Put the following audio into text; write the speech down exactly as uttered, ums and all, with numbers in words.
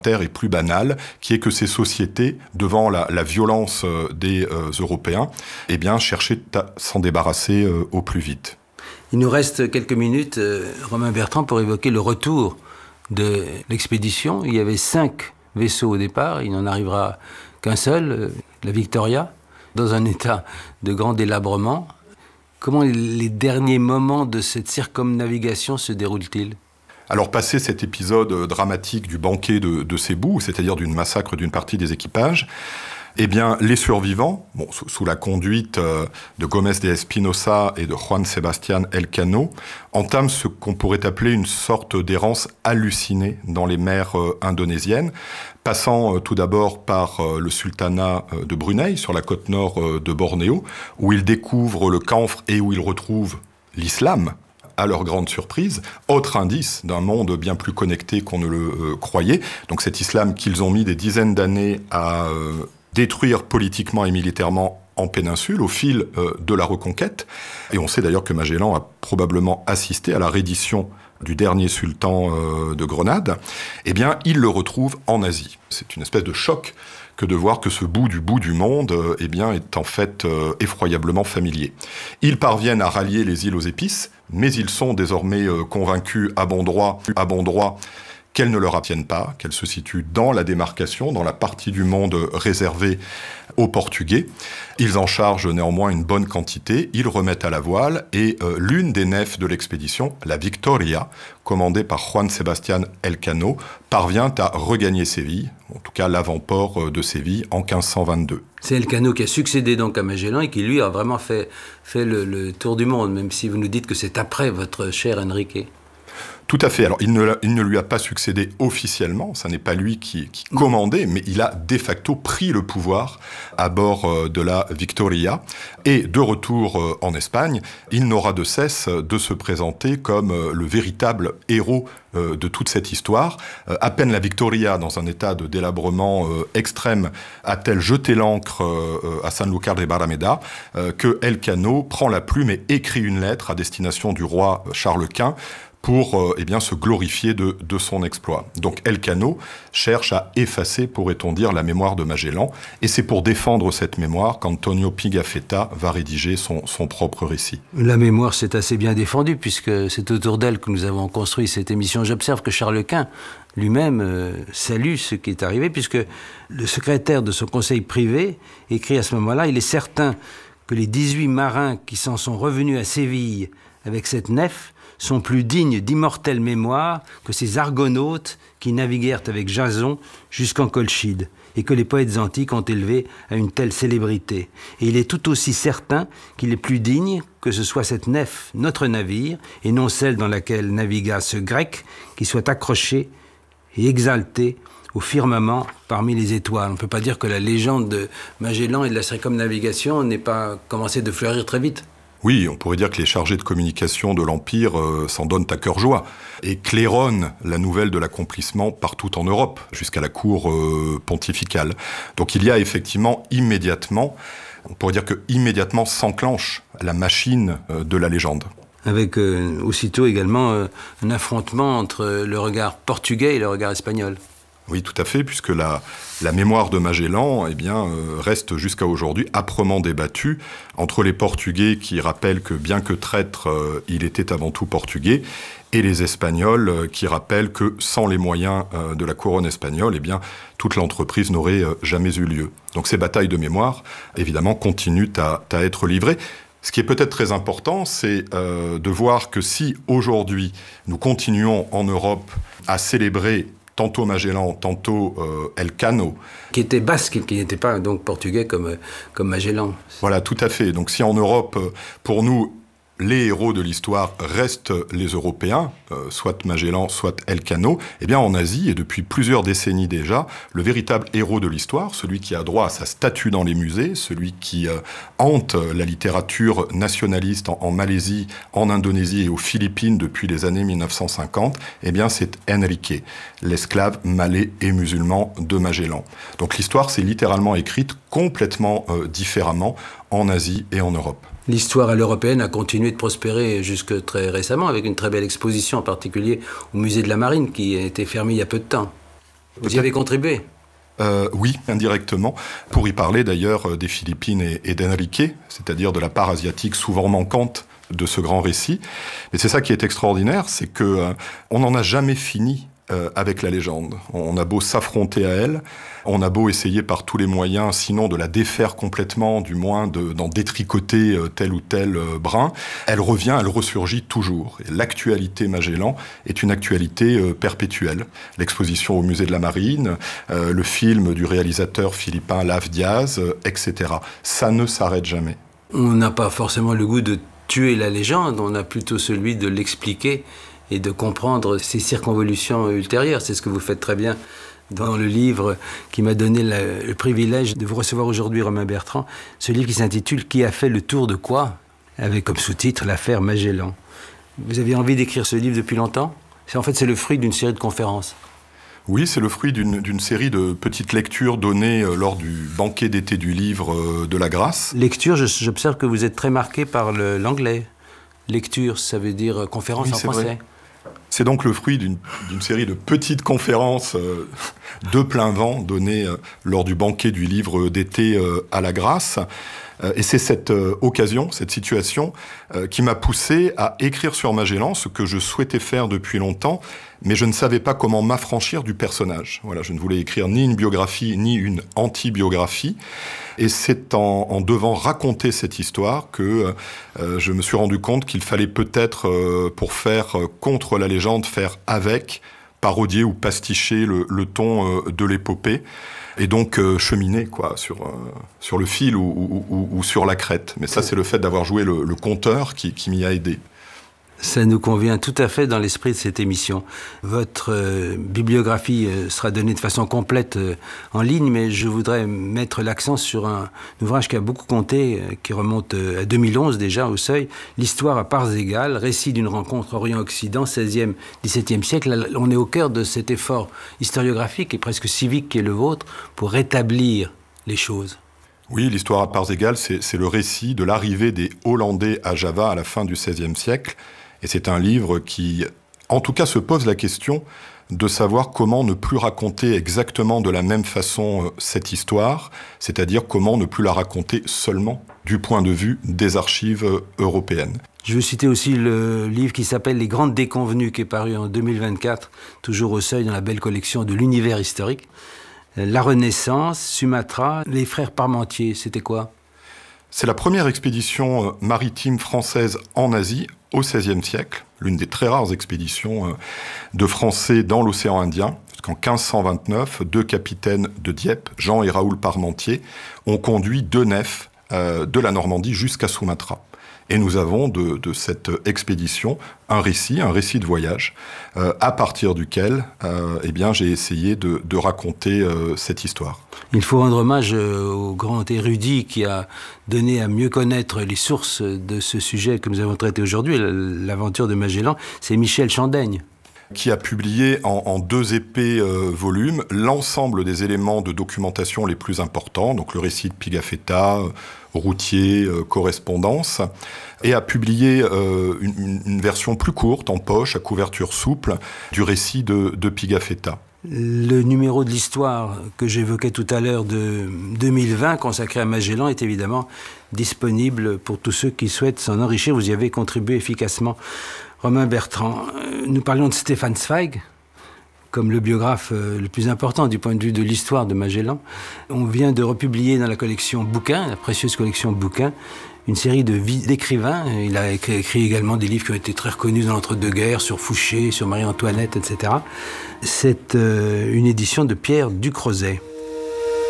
est plus banal, qui est que ces sociétés, devant la, la violence des euh, Européens, eh bien, cherchaient à s'en débarrasser euh, au plus vite. Il nous reste quelques minutes, euh, Romain Bertrand, pour évoquer le retour de l'expédition. Il y avait cinq vaisseaux au départ, il n'en arrivera qu'un seul, euh, la Victoria, dans un état de grand délabrement. Comment les derniers moments de cette circumnavigation se déroulent-ils ? Alors, passé cet épisode dramatique du banquet de, de Cebu, c'est-à-dire d'une massacre d'une partie des équipages, eh bien, les survivants, bon, sous, sous la conduite euh, de Gómez de Espinosa et de Juan Sebastián Elcano, entament ce qu'on pourrait appeler une sorte d'errance hallucinée dans les mers euh, indonésiennes, passant euh, tout d'abord par euh, le sultanat euh, de Brunei, sur la côte nord euh, de Bornéo, où ils découvrent le camphre et où ils retrouvent l'islam, à leur grande surprise, autre indice d'un monde bien plus connecté qu'on ne le euh, croyait. Donc cet islam qu'ils ont mis des dizaines d'années à euh, détruire politiquement et militairement en péninsule au fil euh, de la reconquête. Et on sait d'ailleurs que Magellan a probablement assisté à la reddition du dernier sultan euh, de Grenade. Eh bien, il le retrouve en Asie. C'est une espèce de choc que de voir que ce bout du bout du monde euh, eh bien, est en fait euh, effroyablement familier. Ils parviennent à rallier les îles aux épices, mais ils sont désormais euh, convaincus à bon droit, à bon droit qu'elles ne leur appartiennent pas, qu'elles se situent dans la démarcation, dans la partie du monde réservée aux Portugais. Ils en chargent néanmoins une bonne quantité, ils remettent à la voile, et euh, l'une des nefs de l'expédition, la Victoria, commandée par Juan Sebastián Elcano, parvient à regagner Séville, en tout cas l'avant-port de Séville, en quinze cent vingt-deux. C'est Elcano qui a succédé donc à Magellan et qui, lui, a vraiment fait, fait le, le tour du monde, même si vous nous dites que c'est après votre cher Enrique. Tout à fait. Alors, il ne, il ne lui a pas succédé officiellement, ça n'est pas lui qui, qui commandait, mais il a de facto pris le pouvoir à bord euh, de la Victoria. Et de retour euh, en Espagne, il n'aura de cesse de se présenter comme euh, le véritable héros euh, de toute cette histoire. Euh, à peine la Victoria, dans un état de délabrement euh, extrême, a-t-elle jeté l'ancre euh, à Sanlúcar de Barrameda, euh, que Elcano prend la plume et écrit une lettre à destination du roi Charles Quint, pour euh, eh bien, se glorifier de, de son exploit. Donc Elcano cherche à effacer, pourrait-on dire, la mémoire de Magellan, et c'est pour défendre cette mémoire qu'Antonio Pigafetta va rédiger son, son propre récit. La mémoire, c'est assez bien défendu, puisque c'est autour d'elle que nous avons construit cette émission. J'observe que Charles Quint lui-même euh, salue ce qui est arrivé, puisque le secrétaire de son conseil privé écrit à ce moment-là « Il est certain que les dix-huit marins qui s'en sont revenus à Séville avec cette nef sont plus dignes d'immortelle mémoire que ces argonautes qui naviguèrent avec Jason jusqu'en Colchide et que les poètes antiques ont élevé à une telle célébrité. Et il est tout aussi certain qu'il est plus digne que ce soit cette nef, notre navire, et non celle dans laquelle navigua ce grec, qui soit accroché et exalté au firmament parmi les étoiles. On ne peut pas dire que la légende de Magellan et de la circumnavigation n'ait pas commencé de fleurir très vite. Oui, on pourrait dire que les chargés de communication de l'Empire euh, s'en donnent à cœur joie et claironnent la nouvelle de l'accomplissement partout en Europe, jusqu'à la cour euh, pontificale. Donc il y a effectivement immédiatement, on pourrait dire que immédiatement s'enclenche la machine euh, de la légende. Avec euh, aussitôt également euh, un affrontement entre le regard portugais et le regard espagnol. Oui, tout à fait, puisque la, la mémoire de Magellan eh bien, euh, reste jusqu'à aujourd'hui âprement débattue entre les Portugais qui rappellent que bien que traître, euh, il était avant tout portugais, et les Espagnols euh, qui rappellent que sans les moyens euh, de la couronne espagnole, eh bien, toute l'entreprise n'aurait euh, jamais eu lieu. Donc ces batailles de mémoire, évidemment, continuent à, à être livrées. Ce qui est peut-être très important, c'est euh, de voir que si aujourd'hui nous continuons en Europe à célébrer tantôt Magellan, tantôt euh, Elcano. Qui était basque, qui n'était pas donc portugais comme, comme Magellan. Voilà, tout à fait. Donc si en Europe, pour nous, les héros de l'histoire restent les Européens, euh, soit Magellan, soit Elcano, eh bien en Asie, et depuis plusieurs décennies déjà, le véritable héros de l'histoire, celui qui a droit à sa statue dans les musées, celui qui euh, hante la littérature nationaliste en, en Malaisie, en Indonésie et aux Philippines depuis les années mille neuf cent cinquante, eh bien c'est Enrique, l'esclave malais et musulman de Magellan. Donc l'histoire s'est littéralement écrite complètement euh, différemment en Asie et en Europe. L'histoire à l'européenne a continué de prospérer jusque très récemment, avec une très belle exposition, en particulier au musée de la Marine, qui a été fermé il y a peu de temps. Vous y avez contribué ? Euh, oui, indirectement, pour y parler d'ailleurs des Philippines et, et d'Enrique, c'est-à-dire de la part asiatique souvent manquante de ce grand récit. Et c'est ça qui est extraordinaire, c'est que euh, on n'en a jamais fini euh, avec la légende. On a beau s'affronter à elle, on a beau essayer par tous les moyens, sinon de la défaire complètement, du moins de, d'en détricoter euh, tel ou tel euh, brin, elle revient, elle ressurgit toujours. Et l'actualité Magellan est une actualité euh, perpétuelle. L'exposition au musée de la Marine, euh, le film du réalisateur philippin Lav Diaz, euh, et cetera. Ça ne s'arrête jamais. On n'a pas forcément le goût de tuer la légende, on a plutôt celui de l'expliquer et de comprendre ses circonvolutions ultérieures. C'est ce que vous faites très bien dans le livre qui m'a donné le, le privilège de vous recevoir aujourd'hui, Romain Bertrand, ce livre qui s'intitule « Qui a fait le tour de quoi ?», avec comme sous-titre « L'affaire Magellan ». Vous aviez envie d'écrire ce livre depuis longtemps ? C'est, en fait, c'est le fruit d'une série de conférences. Oui, c'est le fruit d'une, d'une série de petites lectures données euh, lors du banquet d'été du livre euh, de la Grâce. Lecture, je, j'observe que vous êtes très marqué par le, l'anglais. Lecture, ça veut dire conférence oui, en c'est français. Vrai. C'est donc le fruit d'une, d'une série de petites conférences euh, de plein vent données euh, lors du banquet du livre d'été euh, à la Grâce. Euh, et c'est cette euh, occasion, cette situation, euh, qui m'a poussé à écrire sur Magellan, ce que je souhaitais faire depuis longtemps, mais je ne savais pas comment m'affranchir du personnage. Voilà, je ne voulais écrire ni une biographie, ni une anti-biographie. Et c'est en, en devant raconter cette histoire que euh, je me suis rendu compte qu'il fallait peut-être, euh, pour faire euh, contre la légende, faire avec, parodier ou pasticher le, le ton euh, de l'épopée. Et donc euh, cheminer quoi, sur, euh, sur le fil ou, ou, ou, ou sur la crête. Mais ça, c'est le fait d'avoir joué le, le conteur qui, qui m'y a aidé. Ça nous convient tout à fait dans l'esprit de cette émission. Votre euh, bibliographie euh, sera donnée de façon complète euh, en ligne, mais je voudrais mettre l'accent sur un, un ouvrage qui a beaucoup compté, euh, qui remonte euh, à deux mille onze déjà, au Seuil, L'histoire à parts égales, récit d'une rencontre Orient-Occident, seizième dix-septième siècle. Là, on est au cœur de cet effort historiographique et presque civique qui est le vôtre pour rétablir les choses. Oui, l'histoire à parts égales, c'est, c'est le récit de l'arrivée des Hollandais à Java à la fin du seizième siècle. Et c'est un livre qui, en tout cas, se pose la question de savoir comment ne plus raconter exactement de la même façon euh, cette histoire, c'est-à-dire comment ne plus la raconter seulement du point de vue des archives euh, européennes. Je veux citer aussi le livre qui s'appelle « Les Grandes Déconvenues » qui est paru en deux mille vingt-quatre, toujours au Seuil dans la belle collection de l'univers historique. La Renaissance, Sumatra, les frères Parmentier, c'était quoi ? C'est la première expédition maritime française en Asie au seizième siècle, l'une des très rares expéditions de Français dans l'océan Indien. Qu'en quinze cent vingt-neuf, deux capitaines de Dieppe, Jean et Raoul Parmentier, ont conduit deux nefs euh, de la Normandie jusqu'à Sumatra. Et nous avons de, de cette expédition un récit, un récit de voyage, euh, à partir duquel euh, eh bien, j'ai essayé de, de raconter euh, cette histoire. Il faut rendre hommage au grand érudit qui a donné à mieux connaître les sources de ce sujet que nous avons traité aujourd'hui, l'aventure de Magellan, c'est Michel Chandaigne. Qui a publié en, en deux épais euh, volumes l'ensemble des éléments de documentation les plus importants, donc le récit de Pigafetta, euh, routier, euh, correspondance, et a publié euh, une, une version plus courte, en poche, à couverture souple, du récit de, de Pigafetta. Le numéro de l'histoire que j'évoquais tout à l'heure de deux mille vingt, consacré à Magellan, est évidemment disponible pour tous ceux qui souhaitent s'en enrichir. Vous y avez contribué efficacement. Romain Bertrand, nous parlions de Stefan Zweig, comme le biographe le plus important du point de vue de l'histoire de Magellan. On vient de republier dans la collection Bouquins, la précieuse collection Bouquins, une série de vie d'écrivains. Il a écrit, écrit également des livres qui ont été très reconnus dans l'entre-deux-guerres, sur Fouché, sur Marie-Antoinette, et cetera. C'est euh, une édition de Pierre Ducrozet.